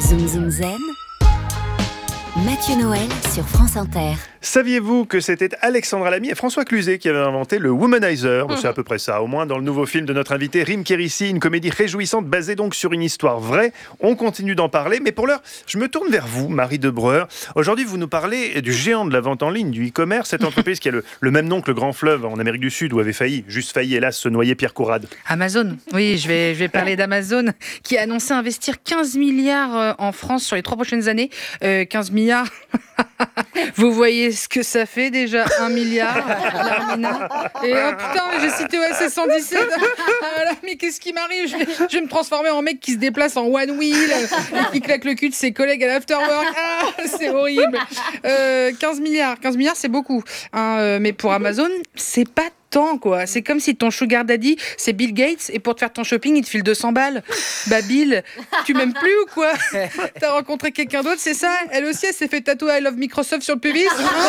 Zoom Zoom Zen, Mathieu Noël sur France Inter. Saviez-vous que c'était Alexandra Lamy et François Cluzet qui avaient inventé le Womanizer ? C'est à peu près ça, au moins dans le nouveau film de notre invité Rim Kérissi, une comédie réjouissante basée donc sur une histoire vraie. On continue d'en parler, mais pour l'heure, je me tourne vers vous, Marie Debreur. Aujourd'hui, vous nous parlez du géant de la vente en ligne, du e-commerce, cette entreprise qui a le même nom que le grand fleuve en Amérique du Sud où avait failli, hélas, se noyer Pierre Courade. Amazon, oui, je vais parler d'Amazon qui a annoncé investir 15 milliards en France sur les 3 prochaines années. 15 milliards, vous voyez ce que ça fait déjà, 1 milliard, Larmina. Et oh putain, j'ai cité OSS 117. Ah là, mais qu'est-ce qui m'arrive ? Je vais me transformer en mec qui se déplace en one wheel et qui claque le cul de ses collègues à l'afterwork. Ah, c'est horrible. 15 milliards, c'est beaucoup. Mais pour Amazon, c'est pas quoi. C'est comme si ton sugar daddy c'est Bill Gates et pour te faire ton shopping il te file 200 balles. Bah Bill, tu m'aimes plus ou quoi ? T'as rencontré quelqu'un d'autre, c'est ça ? Elle aussi elle s'est fait tatouer I love Microsoft sur le pubis.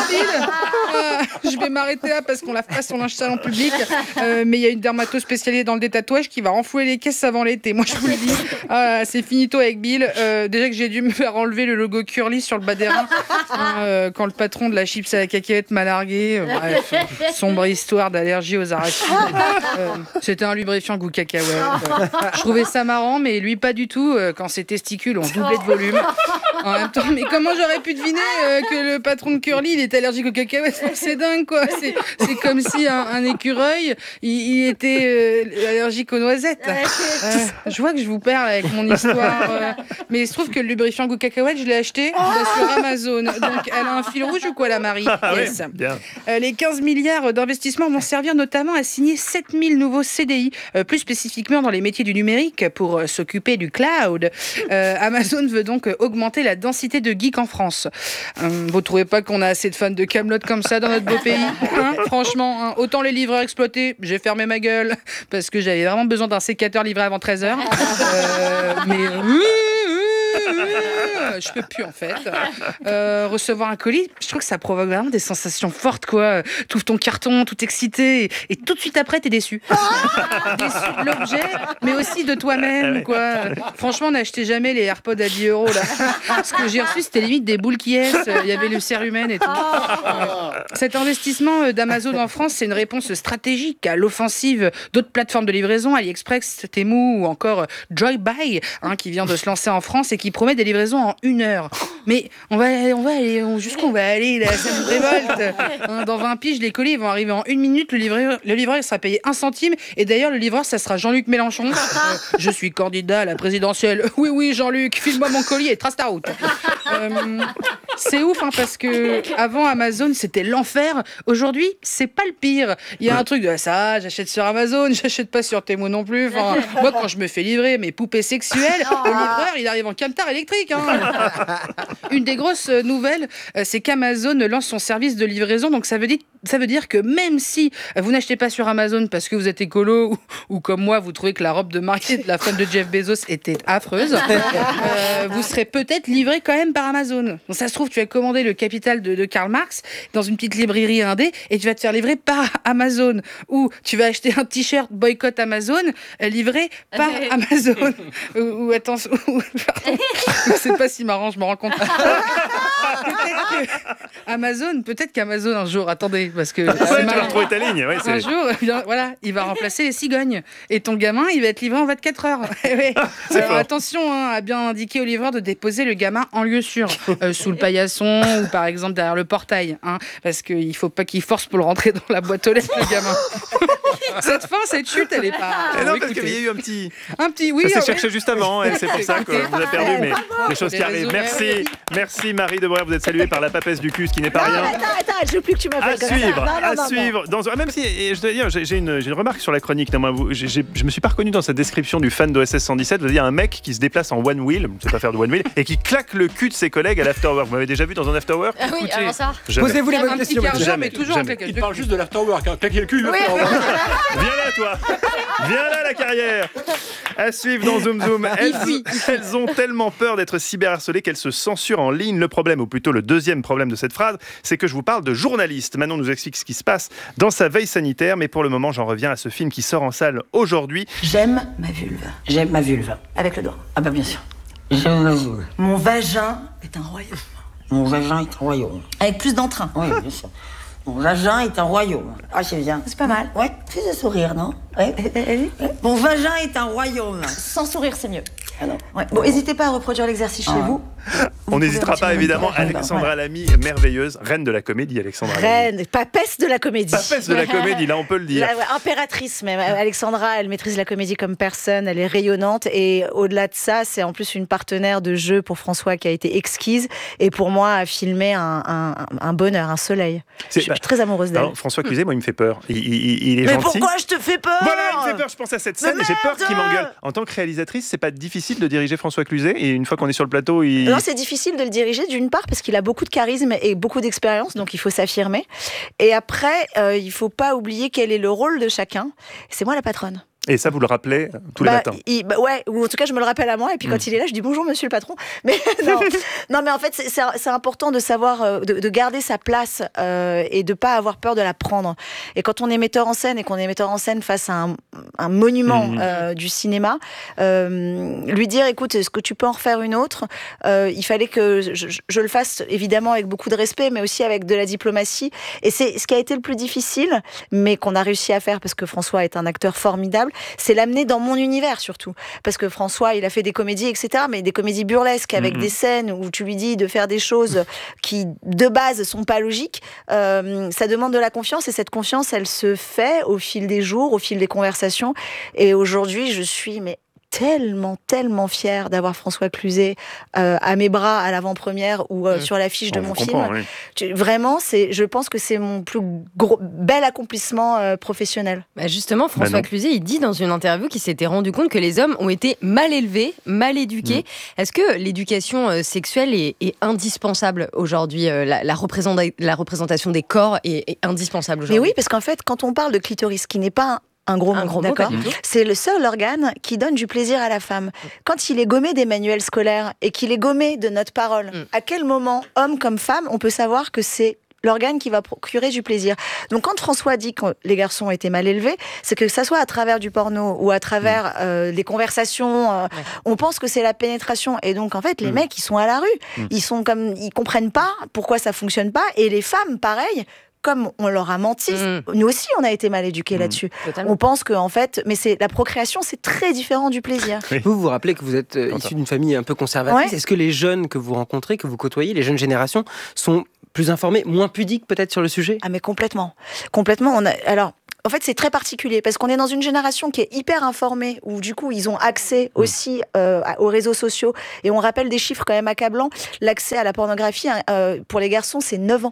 Bill, je vais m'arrêter là parce qu'on lave pas son linge sale en public, mais il y a une dermato spécialisée dans le détatouage qui va renflouer les caisses avant l'été. Moi je vous le dis, c'est finito avec Bill. Déjà que j'ai dû me faire enlever le logo Curly sur le bas des reins quand le patron de la chips à la cacahuète m'a largué. Bref, sombre histoire d'aller aux arachides. C'était un lubrifiant goût cacahuète. Je trouvais ça marrant, mais lui pas du tout quand ses testicules ont doublé de volume. En même temps, mais comment j'aurais pu deviner que le patron de Curly il était allergique aux cacahuètes ? C'est dingue quoi. C'est comme si un écureuil il était allergique aux noisettes. Je vois que je vous perds avec mon histoire, mais il se trouve que le lubrifiant goût cacahuète je l'ai acheté sur Amazon. Donc elle a un fil rouge ou quoi la Marie ? Yes. Oui, bien. Les 15 milliards d'investissements vont servir notamment à signer 7000 nouveaux CDI, plus spécifiquement dans les métiers du numérique pour s'occuper du cloud. Amazon veut donc augmenter la densité de geeks en France. Vous trouvez pas qu'on a assez de fans de Kaamelott comme ça dans notre beau pays ? Franchement, autant les livreurs exploités, j'ai fermé ma gueule parce que j'avais vraiment besoin d'un sécateur livré avant 13h. Mais je peux plus en fait. Recevoir un colis, je trouve que ça provoque vraiment des sensations fortes quoi. T'ouvres ton carton, tout excité et tout de suite après t'es déçu. Déçu de l'objet, mais aussi de toi-même quoi. Franchement, n'achetez jamais les AirPods à 10 € là. Ce que j'ai reçu, c'était limite des boules qui est. Il y avait le cérumen et tout. Cet investissement d'Amazon en France, c'est une réponse stratégique à l'offensive d'autres plateformes de livraison, AliExpress, Temu ou encore Joybuy, qui vient de se lancer en France et qui promet des livraisons en 1 heure. Mais on va aller jusqu'où on va aller là, ça me révolte. Dans 20 piges, les colis ils vont arriver en 1 minute. Le livreur il sera payé 1 centime. Et d'ailleurs, le livreur, ça sera Jean-Luc Mélenchon. Je suis candidat à la présidentielle. Oui, Jean-Luc, file-moi mon colis et trace ta route. C'est ouf, parce que avant Amazon, c'était l'enfer. Aujourd'hui, c'est pas le pire. Il y a un truc de ça, j'achète sur Amazon, j'achète pas sur Temu non plus. Moi, quand je me fais livrer mes poupées sexuelles, le livreur, il arrive en camtar électrique. Une des grosses nouvelles, c'est qu'Amazon lance son service de livraison. Donc ça veut dire que même si vous n'achetez pas sur Amazon parce que vous êtes écolo ou comme moi, vous trouvez que la robe de mariée de la femme de Jeff Bezos était affreuse, vous serez peut-être livré quand même par Amazon. Donc ça se trouve, tu as commandé le Capital de Karl Marx dans une petite librairie indé et tu vas te faire livrer par Amazon. Ou tu vas acheter un t-shirt boycott Amazon livré par Amazon. Ou attention, pardon, c'est pas si marrant, je me rends compte. Peut-être qu'Amazon un jour, attendez, parce que tu vas retrouver ta ligne. Ouais, un jour, voilà, il va remplacer les cigognes et ton gamin, il va être livré en 24 heures. Alors, attention à bien indiquer au livreur de déposer le gamin en lieu sûr, sous le paillasson ou par exemple derrière le portail, parce qu'il faut pas qu'il force pour le rentrer dans la boîte aux lettres, le gamin. Cette chute, elle est pas. Non, parce qu'il y a eu un petit. Oui. Ça s'est cherché juste avant, c'est pour ça qu'on vous a perdu, mais des choses qui arrivent. Merci Marie Debreur, vous êtes saluée par la papesse du cul, ce qui n'est pas rien. Attends, je veux plus que tu m'appelles comme ça. À suivre. Même si, je dois dire, j'ai une remarque sur la chronique. Non, moi, je me suis pas reconnu dans cette description du fan d'OSS 117. Vous avez dit un mec qui se déplace en one wheel, je sais pas faire de one wheel, et qui claque le cul de ses collègues à l'afterwork. Vous m'avez déjà vu dans un afterwork ? Oui, avant ça. Posez-vous les bonnes questions. Mais toujours un claquage. Il parle juste de l'afterwork, claquer le cul. Viens là, toi. Viens là, la carrière. À suivre dans Zoom Zoom. Elles ont tellement peur d'être cyberharcelées qu'elles se censurent en ligne. Le problème, ou plutôt le deuxième problème de cette phrase, c'est que je vous parle de journalistes. Manon nous explique ce qui se passe dans sa veille sanitaire, mais pour le moment, j'en reviens à ce film qui sort en salle aujourd'hui. J'aime ma vulve. Avec le doigt. Ah bah bien sûr. Mon vagin est un royaume. Mon vagin est un royaume. Avec plus d'entrain. Oui, bien sûr. Mon vagin est un royaume. Ah, c'est bien. C'est pas mal. Ouais, fais un sourire, non? Ouais. Mon vagin est un royaume. Sans sourire, c'est mieux. Ah non. Ouais. Bon, n'hésitez pas à reproduire l'exercice chez vous. On n'hésitera pas, évidemment. Ouais. Alexandra Lamy, merveilleuse, reine de la comédie, Alexandra Lamy. Reine, papesse de la comédie. Papesse de la comédie, là, on peut le dire. Impératrice même. Alexandra, elle maîtrise la comédie comme personne, elle est rayonnante et au-delà de ça, c'est en plus une partenaire de jeu pour François qui a été exquise et pour moi a filmé un bonheur, un soleil. Je suis très amoureuse d'elle. Alors, François Cluzet, moi, il me fait peur. Il est Mais gentil. pourquoi je te fais peur? Voilà, il me fait peur. Je pense à cette scène et j'ai peur qu'il m'engueule. En tant que réalisatrice, c'est pas difficile de diriger François Cluzet et une fois qu'on est sur le plateau, Non, c'est difficile de le diriger d'une part parce qu'il a beaucoup de charisme et beaucoup d'expérience, donc il faut s'affirmer. Et après, il faut pas oublier quel est le rôle de chacun. C'est moi la patronne. Et ça, vous le rappelez tous les matins. Ouais, ou en tout cas, je me le rappelle à moi. Et puis quand il est là, je dis bonjour, monsieur le patron. Mais non, mais en fait, c'est important de savoir, de garder sa place et de pas avoir peur de la prendre. Et quand on est metteur en scène et qu'on est metteur en scène face à un monument du cinéma, lui dire, écoute, est-ce que tu peux en refaire une autre? Il fallait que je le fasse évidemment avec beaucoup de respect, mais aussi avec de la diplomatie. Et c'est ce qui a été le plus difficile, mais qu'on a réussi à faire parce que François est un acteur formidable. C'est l'amener dans mon univers surtout. Parce que François, il a fait des comédies, etc., mais des comédies burlesques avec des scènes où tu lui dis de faire des choses qui, de base, sont pas logiques. Ça demande de la confiance et cette confiance, elle se fait au fil des jours, au fil des conversations. Et aujourd'hui, je suis tellement fière d'avoir François Cluzet à mes bras à l'avant-première ou sur l'affiche de mon film. Oui. Vraiment, je pense que c'est mon plus bel accomplissement professionnel. Bah justement, François Cluzet, il dit dans une interview qu'il s'était rendu compte que les hommes ont été mal élevés, mal éduqués. Est-ce que l'éducation sexuelle est indispensable aujourd'hui? La représentation des corps est indispensable aujourd'hui? Mais oui, parce qu'en fait, quand on parle de clitoris, qui n'est pas un gros mot, d'accord. C'est le seul organe qui donne du plaisir à la femme. Quand il est gommé des manuels scolaires et qu'il est gommé de notre parole, à quel moment, homme comme femme, on peut savoir que c'est l'organe qui va procurer du plaisir? Donc quand François dit que les garçons étaient mal élevés, c'est que ça soit à travers du porno ou à travers des conversations, on pense que c'est la pénétration. Et donc en fait, les mecs, ils sont à la rue. Ils comprennent pas pourquoi ça fonctionne pas. Et les femmes, pareil, comme on leur a menti, nous aussi on a été mal éduqués là-dessus. Totalement. On pense que en fait, mais la procréation, c'est très différent du plaisir. Vous vous rappelez que vous êtes issu d'une famille un peu conservatrice. Est-ce que les jeunes que vous rencontrez, que vous côtoyez, les jeunes générations, sont plus informés, moins pudiques peut-être sur le sujet? Ah mais complètement. Alors, en fait, c'est très particulier parce qu'on est dans une génération qui est hyper informée où du coup, ils ont accès aussi aux réseaux sociaux. Et on rappelle des chiffres quand même accablants. L'accès à la pornographie, pour les garçons, c'est 9 ans.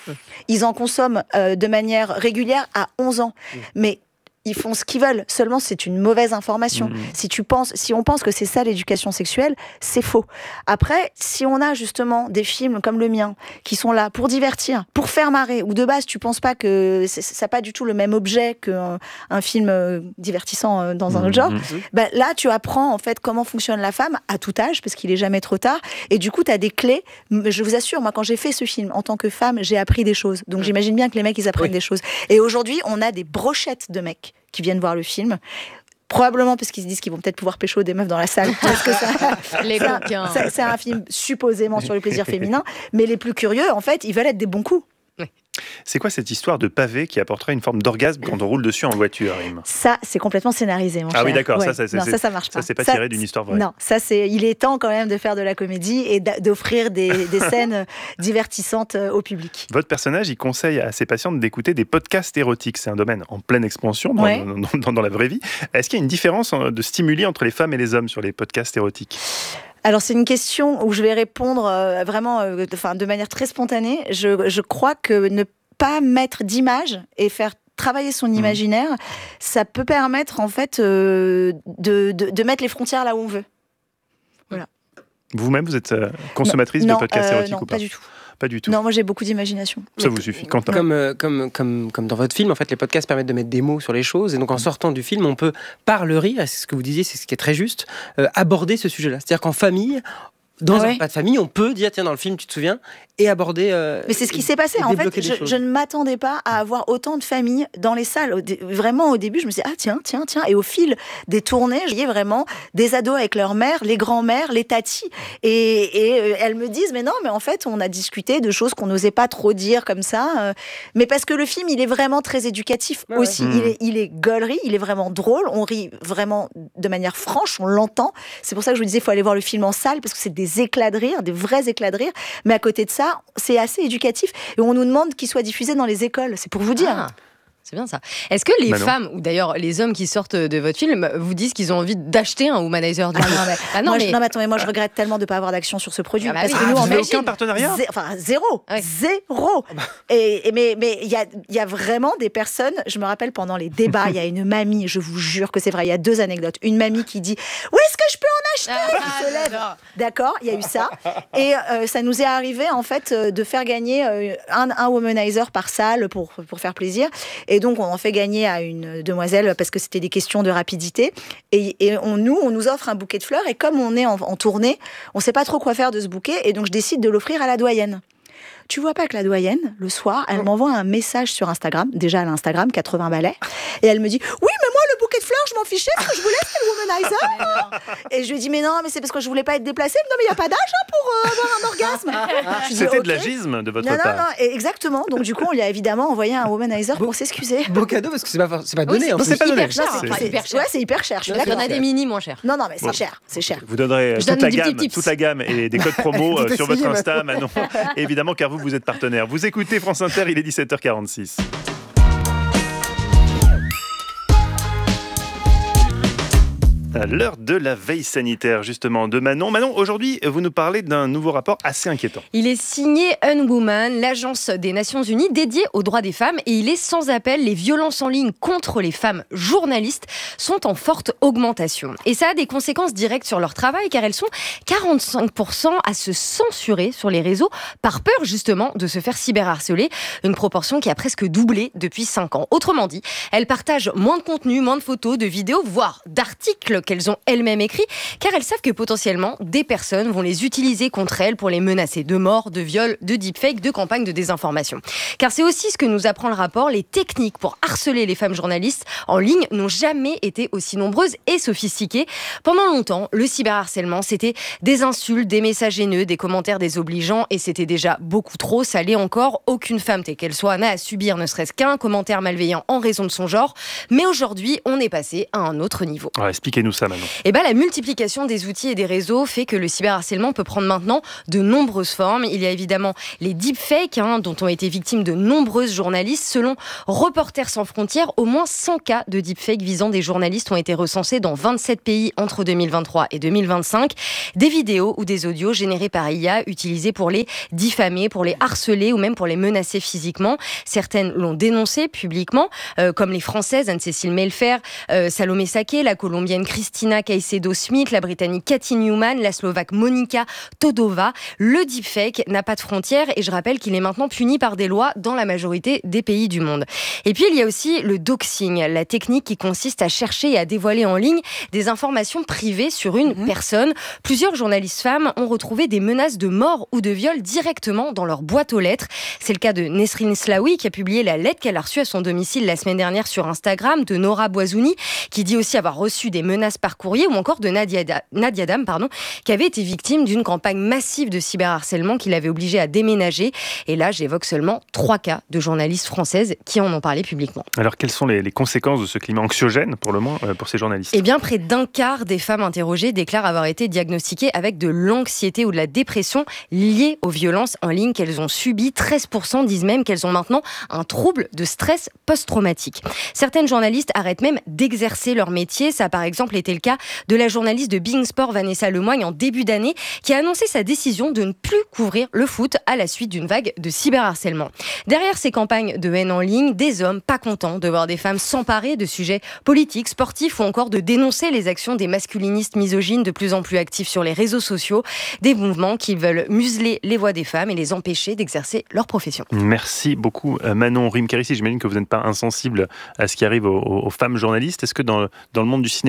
Ils en consomment de manière régulière à 11 ans. Mais ils font ce qu'ils veulent. Seulement, c'est une mauvaise information. Si on pense que c'est ça l'éducation sexuelle, c'est faux. Après, si on a justement des films comme le mien qui sont là pour divertir, pour faire marrer, ou de base tu penses pas que ça n'a pas du tout le même objet qu'un film divertissant dans un autre genre, ben là tu apprends en fait comment fonctionne la femme à tout âge parce qu'il est jamais trop tard. Et du coup, tu as des clés. Je vous assure, moi quand j'ai fait ce film en tant que femme, j'ai appris des choses. Donc j'imagine bien que les mecs ils apprennent des choses. Et aujourd'hui, on a des brochettes de mecs qui viennent voir le film. Probablement parce qu'ils se disent qu'ils vont peut-être pouvoir pécho des meufs dans la salle. Parce que c'est un film supposément sur le plaisir féminin. Mais les plus curieux, en fait, ils veulent être des bons coups. C'est quoi cette histoire de pavé qui apporterait une forme d'orgasme quand on roule dessus en voiture, Rim? Ça, c'est complètement scénarisé, mon cher. Ah oui, d'accord. Ouais. Ça marche pas. Ça, c'est pas tiré d'une histoire vraie. Non, il est temps quand même de faire de la comédie et d'offrir des scènes divertissantes au public. Votre personnage, il conseille à ses patientes d'écouter des podcasts érotiques. C'est un domaine en pleine expansion dans la vraie vie. Est-ce qu'il y a une différence de stimuli entre les femmes et les hommes sur les podcasts érotiques? Alors c'est une question où je vais répondre de manière très spontanée. Je crois que ne pas mettre d'image et faire travailler son imaginaire, ça peut permettre en fait de mettre les frontières là où on veut. Voilà. Vous-même, vous êtes consommatrice de podcasts érotiques ou pas? Pas du tout. Pas du tout. Non, moi j'ai beaucoup d'imagination. Ça vous suffit. Quentin. Comme dans votre film, en fait, les podcasts permettent de mettre des mots sur les choses. Et donc, en sortant du film, on peut, par le rire, c'est ce que vous disiez, c'est ce qui est très juste, aborder ce sujet-là. C'est-à-dire qu'en famille, dans un repas de famille, on peut dire, tiens, dans le film, tu te souviens, et aborder. Mais c'est ce qui s'est passé. En fait, je ne m'attendais pas à avoir autant de familles dans les salles. Vraiment, au début, je me disais, tiens. Et au fil des tournées, je voyais vraiment des ados avec leur mère, les grands-mères, les tatis. Et elles me disent, mais non, mais en fait, on a discuté de choses qu'on n'osait pas trop dire comme ça. Mais parce que le film, il est vraiment très éducatif aussi. Il est gaulerie, il est vraiment drôle. On rit vraiment de manière franche, on l'entend. C'est pour ça que je vous disais, il faut aller voir le film en salle, parce que c'est des éclats de rire, des vrais éclats de rire. Mais à côté de ça, c'est assez éducatif. Et on nous demande qu'il soit diffusé dans les écoles. C'est pour vous dire. C'est bien ça. Est-ce que les femmes, ou d'ailleurs les hommes qui sortent de votre film, vous disent qu'ils ont envie d'acheter un Womanizer Non, mais attendez, moi je regrette tellement de ne pas avoir d'action sur ce produit. Parce que nous, vous n'avez aucun partenariat Zéro. Zéro. Mais il y a vraiment des personnes, je me rappelle pendant les débats, il y a une mamie, je vous jure que c'est vrai, il y a 2 anecdotes. Une mamie qui dit « Où est-ce que je peux en acheter ?» Qui se lève. D'accord, il y a eu ça. Et ça nous est arrivé en fait de faire gagner un Womanizer par salle pour faire plaisir. Et donc, on en fait gagner à une demoiselle parce que c'était des questions de rapidité. Et on nous offre un bouquet de fleurs. Et comme on est en tournée, on ne sait pas trop quoi faire de ce bouquet. Et donc, je décide de l'offrir à la doyenne. Tu vois pas que la doyenne, le soir, elle m'envoie un message sur Instagram. Déjà, elle a Instagram, 80 balais. Et elle me dit, oui, mais moi, le bouquet de fleurs, je m'en fichais parce que je voulais, c'était le Womanizer. Et je lui ai dit, mais non, mais c'est parce que je voulais pas être déplacée. Non, mais il n'y a pas d'âge pour avoir un orgasme. C'était de l'agisme de votre part. Non, exactement. Donc, du coup, on lui a évidemment envoyé un Womanizer pour s'excuser. Beau cadeau, parce que c'est pas donné. Non, c'est pas donné. C'est hyper cher. Il y en a des mini moins chers. Non, mais c'est cher. Vous donnerez toute la gamme et des codes promo sur votre Insta, Manon. Évidemment, car vous êtes partenaire. Vous écoutez France Inter, il est 17h46. À l'heure de la veille sanitaire, justement, de Manon. Manon, aujourd'hui, vous nous parlez d'un nouveau rapport assez inquiétant. Il est signé Unwoman, l'agence des Nations Unies dédiée aux droits des femmes, et il est sans appel. Les violences en ligne contre les femmes journalistes sont en forte augmentation. Et ça a des conséquences directes sur leur travail, car elles sont 45% à se censurer sur les réseaux, par peur justement de se faire cyberharceler, une proportion qui a presque doublé depuis 5 ans. Autrement dit, elles partagent moins de contenu, moins de photos, de vidéos, voire d'articles qu'elles ont elles-mêmes écrits, car elles savent que potentiellement des personnes vont les utiliser contre elles pour les menacer de mort, de viol, de deepfake, de campagne de désinformation. Car c'est aussi ce que nous apprend le rapport, les techniques pour harceler les femmes journalistes en ligne n'ont jamais été aussi nombreuses et sophistiquées. Pendant longtemps, le cyberharcèlement, c'était des insultes, des messages haineux, des commentaires désobligeants, et c'était déjà beaucoup trop. Ça l'est encore. Aucune femme, telle qu'elle soit, n'a à subir ne serait-ce qu'un commentaire malveillant en raison de son genre. Mais aujourd'hui, on est passé à un autre niveau. Alors, expliquez-nous ça maintenant. La multiplication des outils et des réseaux fait que le cyberharcèlement peut prendre maintenant de nombreuses formes. Il y a évidemment les deepfakes, dont ont été victimes de nombreuses journalistes. Selon Reporters sans frontières, au moins 100 cas de deepfake visant des journalistes ont été recensés dans 27 pays entre 2023 et 2025. Des vidéos ou des audios générés par IA utilisés pour les diffamer, pour les harceler ou même pour les menacer physiquement. Certaines l'ont dénoncé publiquement, comme les Françaises Anne-Cécile Melfer, Salomé Saké, la Colombienne Christina Caicedo-Smith, la Britannique Cathy Newman, la Slovaque Monika Todova. Le deepfake n'a pas de frontières et je rappelle qu'il est maintenant puni par des lois dans la majorité des pays du monde. Et puis il y a aussi le doxing, la technique qui consiste à chercher et à dévoiler en ligne des informations privées sur une personne. Plusieurs journalistes femmes ont retrouvé des menaces de mort ou de viol directement dans leur boîte aux lettres. C'est le cas de Nesrine Slaoui qui a publié la lettre qu'elle a reçue à son domicile la semaine dernière sur Instagram, de Nora Boisouni qui dit aussi avoir reçu des menaces par courrier, ou encore de Nadia Dam, qui avait été victime d'une campagne massive de cyberharcèlement qui l'avait obligée à déménager. Et là, j'évoque seulement 3 cas de journalistes françaises qui en ont parlé publiquement. Alors, quelles sont les conséquences de ce climat anxiogène, pour le moins, pour ces journalistes ? Eh bien, près d'un quart des femmes interrogées déclarent avoir été diagnostiquées avec de l'anxiété ou de la dépression liée aux violences en ligne qu'elles ont subies. 13% disent même qu'elles ont maintenant un trouble de stress post-traumatique. Certaines journalistes arrêtent même d'exercer leur métier. Ça a par exemple été le cas de la journaliste de Bein Sport Vanessa Lemoigne en début d'année, qui a annoncé sa décision de ne plus couvrir le foot à la suite d'une vague de cyberharcèlement. Derrière ces campagnes de haine en ligne, des hommes pas contents de voir des femmes s'emparer de sujets politiques, sportifs ou encore de dénoncer les actions des masculinistes misogynes de plus en plus actifs sur les réseaux sociaux, des mouvements qui veulent museler les voix des femmes et les empêcher d'exercer leur profession. Merci beaucoup Manon Rim-Kérissi. J'imagine que vous n'êtes pas insensible à ce qui arrive aux femmes journalistes. Est-ce que dans le monde du cinéma, il y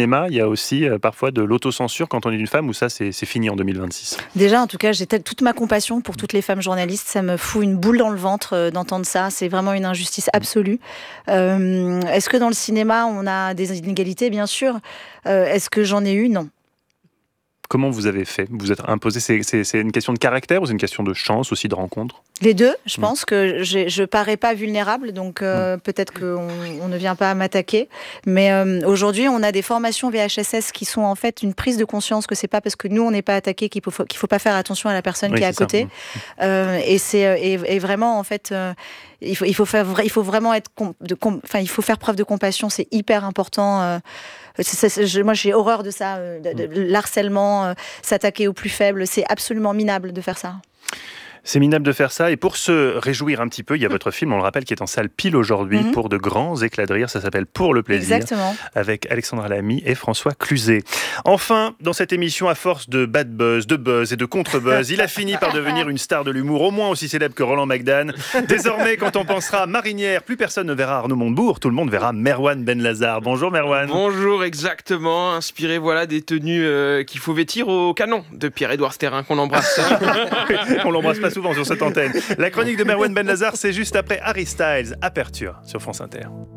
a aussi parfois de l'autocensure quand on est une femme, ou ça c'est fini en 2026? Déjà, en tout cas, j'ai toute ma compassion pour toutes les femmes journalistes. Ça me fout une boule dans le ventre d'entendre ça. C'est vraiment une injustice absolue. Est-ce que dans le cinéma, on a des inégalités? Bien sûr. Est-ce que j'en ai eu? Non. Comment vous avez fait? Vous êtes imposé? C'est une question de caractère ou c'est une question de chance aussi, de rencontre? Les deux. Je pense que je parais pas vulnérable, donc peut-être qu'on ne vient pas à m'attaquer. Mais aujourd'hui, on a des formations VHSS qui sont en fait une prise de conscience que c'est pas parce que nous on n'est pas attaqué qu'il faut pas faire attention à la personne qui est à côté. Et vraiment en fait. Il faut vraiment il faut faire preuve de compassion, c'est hyper important. Moi, j'ai horreur de ça, de l'harcèlement, s'attaquer aux plus faibles, c'est absolument minable de faire ça. C'est minable de faire ça, et pour se réjouir un petit peu, il y a votre film, on le rappelle, qui est en salle pile aujourd'hui pour de grands éclats de rire. Ça s'appelle Pour le plaisir. Exactement. Avec Alexandra Lamy et François Cluzet. Enfin, dans cette émission, à force de bad buzz, de buzz et de contre-buzz, il a fini par devenir une star de l'humour, au moins aussi célèbre que Roland McDan. Désormais, quand on pensera Marinière, plus personne ne verra Arnaud Montebourg, tout le monde verra Merwan Benlazar. Bonjour Merwan. Bonjour, exactement. Inspiré des tenues qu'il faut vêtir au canon de Pierre-Édouard Sterrin, qu'on embrasse. On l'embrasse pas souvent sur cette antenne. La chronique de Merwan Benlazar, c'est juste après Harry Styles, Aperture sur France Inter.